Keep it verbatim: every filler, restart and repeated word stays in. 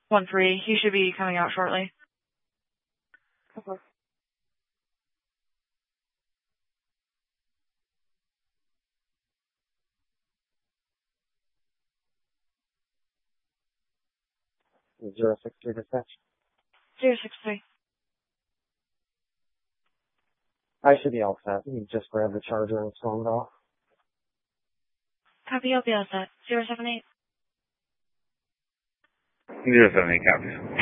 one three. He should be coming out shortly. Okay. Zero six three dispatch. Zero six three. I should be all set. You just grab the charger and swung it off. Copy, I'll be all set. Zero seven eight. Zero seven eight, copy.